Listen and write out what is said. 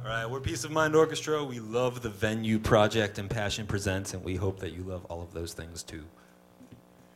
All right, we're Peace of Mind Orchestra. We love the Venue Project and Passion Presents, and we hope that you love all of those things too.